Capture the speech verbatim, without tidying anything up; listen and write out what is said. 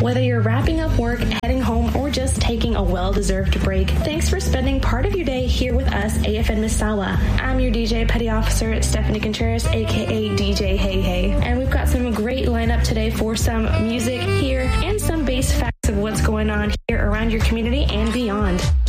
Whether you're wrapping up work, heading home, or just taking a well-deserved break, thanks for spending part of your day here with us, A F N Misawa. I'm your D J Petty Officer Stephanie Contreras, aka D J Hey Hey, and we've got some great lineup today for some music here and some base facts of what's going on here around your community and beyond.